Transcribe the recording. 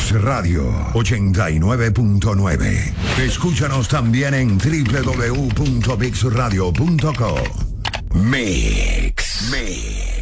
Mix Radio 89.9. Escúchanos también en www.mixradio.co. Mix.